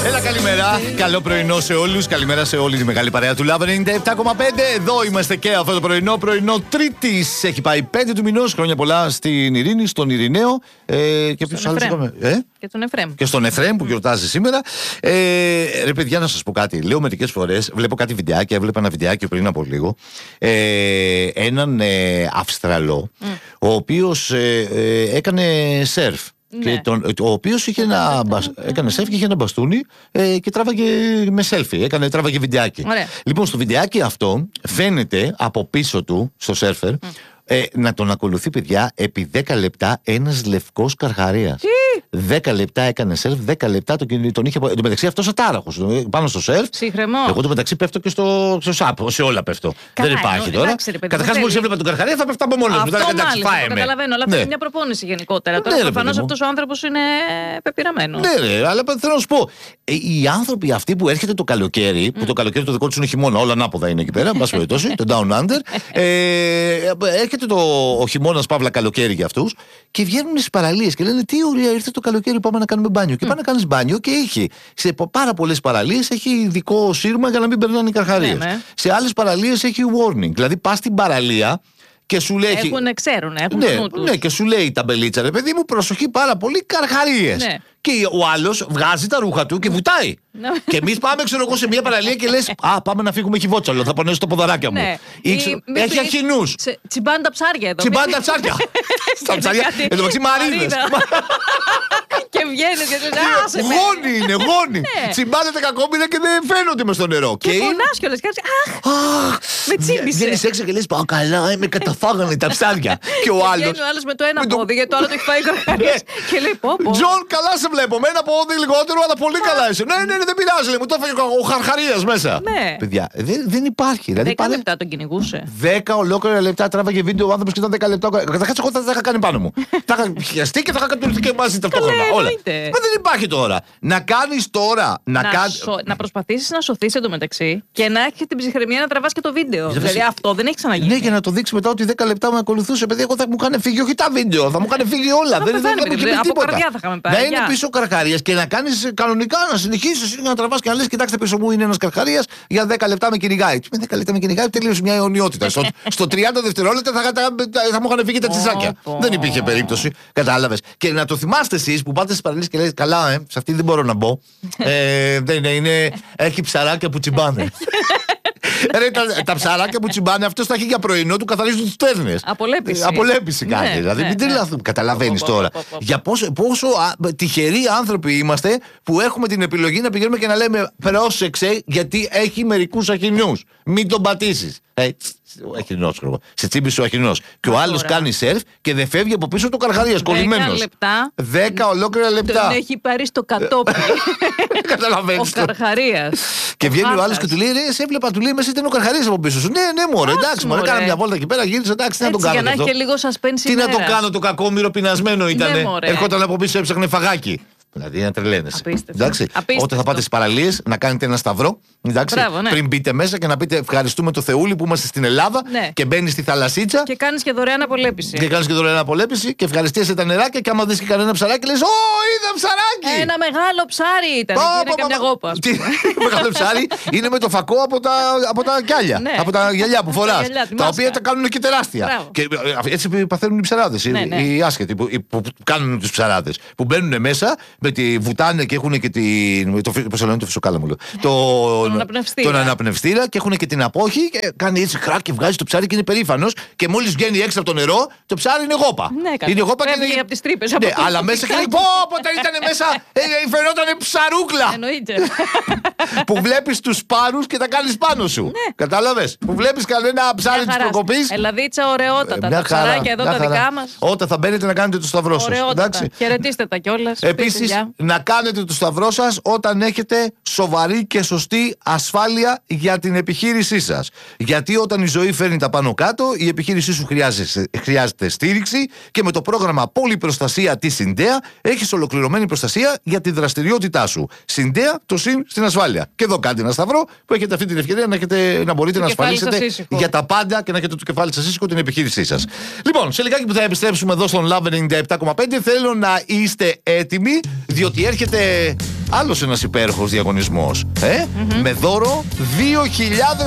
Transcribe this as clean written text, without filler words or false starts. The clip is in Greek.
Έλα, καλημέρα. Καλό πρωινό σε όλους. Καλημέρα σε όλη τη μεγάλη παρέα του Love 97,5. Εδώ είμαστε και αυτό το πρωινό. Πρωινό Τρίτης. Έχει πάει 5 του μηνός. Χρόνια πολλά στην Ειρήνη, στον Ειρηναίο. Και ποιους άλλους είχαμε. Και τον Εφραίμ. Και στον Εφραίμ που γιορτάζει σήμερα. Ρε παιδιά, να σας πω κάτι. Λέω μερικές φορές, βλέπω κάτι βιντεάκια. Έβλεπα ένα βιντεάκι πριν από λίγο. Έναν Αυστραλό, ο οποίος έκανε σερφ. Ναι. Ο οποίος έκανε σέλφι και είχε ένα μπαστούνι και τράβαγε με σέλφι. Τράβαγε βιντεάκι. Ωραία. Λοιπόν, στο βιντεάκι αυτό φαίνεται από πίσω του, στο σέρφερ, να τον ακολουθεί, παιδιά, επί 10 λεπτά ένας λευκός καρχαρίας. 10 λεπτά έκανε σερφ, 10 λεπτά τον είχε. Εν τω μεταξύ αυτός ατάραχος πάνω στο σερφ. Σύγχρεμο. Εγώ το μεταξύ πέφτω και στο σαπ. Σε όλα πέφτω. Δεν υπάρχει τώρα. Καταρχάς, μόλις έβλεπα τον καρχαρία θα πέφτα από μόνος μου. Καταλαβαίνω, αλλά θέλει μια προπόνηση γενικότερα. Τώρα προφανώς αυτός ο άνθρωπος είναι πεπειραμένος. Ναι, αλλά θέλω να σου πω, οι άνθρωποι αυτοί που έρχεται το καλοκαίρι, που το καλοκαίρι το δικό του είναι χειμώνα, όλα ανάποδα είναι εκεί πέρα, εν πάση περιπτώσει, το Down Under. Έρχεται ο χειμώνας, παύλα καλοκαίρι για αυτούς και βγαίνουν στις παραλίες και λένε τι ωραία ήρθε το καλοκαίρι, πάμε να κάνουμε μπάνιο. Και πάνε να κάνεις μπάνιο και έχει σε πάρα πολλές παραλίες έχει ειδικό σύρμα για να μην περνάνε οι καρχαρίες. Ναι. Σε άλλες παραλίες έχει warning. Δηλαδή πας στην παραλία και σου λέει. Ξέρουν. Ναι, και σου λέει η ταμπελίτσα, ρε παιδί μου, προσοχή πάρα πολύ, καρχαρίες. Ναι. Και ο άλλος βγάζει τα ρούχα του και βουτάει. Ναι. Και εμείς πάμε, ξέρω εγώ, σε μια παραλία και λες πάμε να φύγουμε χιβότσαλο, θα πονέσω τα ποδαράκια μου. Ναι. Έχει αχινούς. Τσιμπάνε τα ψάρια εδώ. Τσιμπάνε τα ψάρια. Στα ψάρια. Εν τω μεταξύ μαρίδες. Και βγαίνει και του άσε. Γόνοι είναι, γόνοι. Τσιμπάνε τα κακόμοιρα και δεν φαίνονται μες στο νερό. Και πονάς κιόλας. Αχ, με τσίμπησε. Βγαίνεις έξω και λες καλά, με καταφάγανε τα ψάρια. Και ο άλλος. Βγαίνει ο άλλος με το ένα πόδι, γιατί το άλλο το έχει φάει καρχαρίες. Και λέει πω. Τζον, καλά σε βλέπω. Με ένα πόδι λιγότερο, αλλά πολύ καλά είσαι. Ναι, δεν πειράζει, μου το έφαγε ο Χαρχαρίας μέσα. Ναι. Παιδιά, δεν υπάρχει. 10 λεπτά τον κυνηγούσε. 10 ολόκληρα λεπτά τράβαγε βίντεο ο άνθρωπος και ήταν 10 λεπτά. Καταρχάς, εγώ θα τα είχα κάνει πάνω μου. Θα είχα πιαστεί και θα είχα κατουρθεί και μαζί ταυτόχρονα. Όλα. Μα δεν υπάρχει τώρα. Να κάνεις τώρα. Να προσπαθήσεις να σωθείς εντωμεταξύ και να έχεις την ψυχραιμία να τραβάς και το βίντεο. Δηλαδή αυτό δεν έχει ξαναγίνει. Ναι, για να το δείξει μετά ότι 10 λεπτά με ακολουθούσε. Παιδιά, εγώ θα μου είχαν φύγει όχι τα βίντεο, θα μου είχαν φύγει όλα. Δεν θα μου είχε τίποτα. Να είναι πίσω καρχαρίας και να κάνεις κανονικά να συνεχίσεις να τραβάς και να λες: κοιτάξτε, πίσω μου είναι ένας καρχαρίας για 10 λεπτά με κυνηγάει. Με 10 λεπτά με κυνηγάει, τελείωσε μια αιωνιότητα. Στο 30 δευτερόλεπτα θα μου είχαν φύγει τα τσιζάκια. Δεν υπήρχε περίπτωση. Κατάλαβες. Και να το θυμάστε εσείς που πάτε στις παραλίες και λέτε: καλά, σε αυτή δεν μπορώ να μπω. Δεν είναι. Έχει ψαράκια που τσιμπάνε. Τα ψαράκια που τσιμπάνε, αυτό τα έχει για πρωινό, του καθαρίζουν τους τέρνες. Απολέπιση κάνει. Δηλαδή, μην τρελαθούμε. Καταλαβαίνεις τώρα. Για πόσο τυχεροί άνθρωποι είμαστε που έχουμε την επιλογή να πηγαίνουμε και να λέμε: πρόσεξε, γιατί έχει μερικούς αχινούς. Μην τον πατήσεις. Αχινός, σε τσίμπησε ο αχινός. Και ο άλλος κάνει σερφ και δεν φεύγει από πίσω του καρχαρίας, κολλημένος. 10 ολόκληρα λεπτά. Τον έχει πάρει στο κατόπι. Καταλαβαίνεις. Ο καρχαρίας. Και βγαίνει ο άλλος και του λέει: ρε, σε έβλεπα, του λέει: μέσα ήταν ο καρχαρίας από πίσω σου. Ναι, μωρέ, εντάξει, μωρέ, κάνα μια βόλτα εκεί πέρα, γύρισε, εντάξει, τι να τον κάνω. Για να έχει και λίγο suspense. Τι να τον κάνω, το κακόμοιρο πεινασμένο ήταν. Ερχόταν από πίσω, έψαχνε φαγάκι. Δηλαδή να τρελαίνεσαι. Όταν θα πάτε στις παραλίες, να κάνετε ένα σταυρό. Μπράβο, ναι. Πριν μπείτε μέσα και να πείτε: ευχαριστούμε το Θεούλη που είμαστε στην Ελλάδα. Ναι. Και μπαίνεις στη θαλασσίτσα. Και κάνεις και δωρεάν απολέπιση. Και ευχαριστίες τα νεράκια. Και άμα δεις και κανένα ψαράκι, λες: ω, είδα ψαράκι! Ένα μεγάλο ψάρι ήταν. Είναι καμιά γόπα. Μεγάλο ψάρι είναι με το φακό από τα γυάλια. Από τα γυαλιά που φοράς. Τα οποία τα κάνουν και τεράστια. Και έτσι παθαίνουν οι ψαράδες. Οι άσχετοι που κάνουν τους ψαράδες. Που μπαίνουν μέσα. Βουτάνε και έχουν και πώς λένε το φυσοκάλαμο. Τον αναπνευστήρα και έχουν και την απόχη και κάνει έτσι χράκ και βγάζει το ψάρι και είναι περήφανος. Και μόλις βγαίνει έξω από το νερό, το ψάρι είναι γόπα. Ναι, είναι γόπα και είναι από τις τρύπες. Ναι, αλλά μέσα και λέει: όταν ήταν μέσα, φαινόταν ψαρούκλα. Εννοείται. Που βλέπεις τους σπάρους και τα κάνεις πάνω σου. Κατάλαβες. Που βλέπεις κανένα ψάρι της προκοπής. Ελαδίτσα, ωραιότατα. Τα ψαράκια εδώ τα δικά μας. Όταν θα μπαίνετε να κάνετε το σταυρό σας. Χαιρετίστε τα κιόλας. Επίσης, να κάνετε το σταυρό σας όταν έχετε σοβαρή και σωστή ασφάλεια για την επιχείρησή σας. Γιατί όταν η ζωή φέρνει τα πάνω κάτω, η επιχείρησή σου χρειάζεται στήριξη και με το πρόγραμμα Πολυπροστασία της Συντέα έχεις ολοκληρωμένη προστασία για τη δραστηριότητά σου. Συντέα, το συν στην ασφάλεια. Και εδώ κάντε ένα σταυρό που έχετε αυτή την ευκαιρία να μπορείτε να ασφαλίσετε για τα πάντα και να έχετε το κεφάλι σας ήσυχο την επιχείρησή σας. Λοιπόν, σε λιγάκι που θα επιστρέψουμε εδώ στον Love 97,5 θέλω να είστε έτοιμοι διότι έρχεται άλλος ένας υπέροχος διαγωνισμός. Με δώρο 2.000